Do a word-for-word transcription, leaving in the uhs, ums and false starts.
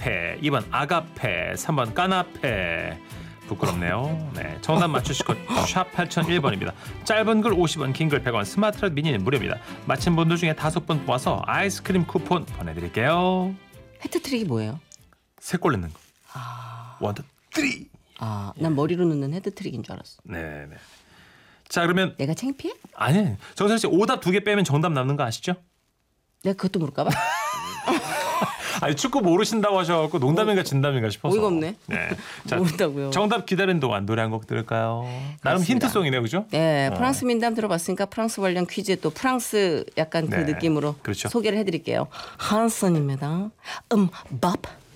아가페, 이 번 아가페, 삼 번 까나페. 부끄럽네요. 네, 정답 맞추실 것 샵 팔공공일 번입니다. 짧은 글 오십 원, 긴 글 백 원, 스마트폰 미니는 무료입니다. 맞힌 분들 중에 다섯 분 뽑아서 아이스크림 쿠폰 보내드릴게요. 헤트트릭이 뭐예요? 세 골 넣는 거. 아, 원, 투, 쓰리. 아, 난 머리로 넣는 헤트트릭인 줄 알았어. 네, 네. 자, 그러면 내가 창피해? 아니, 정선 씨 오답 두 개 빼면 정답 남는 거 아시죠? 내가 그것도 모를까 봐. 아니 축구 모르신다고 하셔갖고 농담인가 진담인가 싶어서. 어이가 없네. 네. 자, 모른다고요. 정답 기다리는 동안 노래 한 곡 들을까요? 나름 그렇습니다. 힌트송이네요, 그죠? 네, 어. 프랑스 민담 들어봤으니까 프랑스 관련 퀴즈 또 프랑스 약간 그 네, 느낌으로 그렇죠. 소개를 해드릴게요. 한슨입니다. 음, 밥.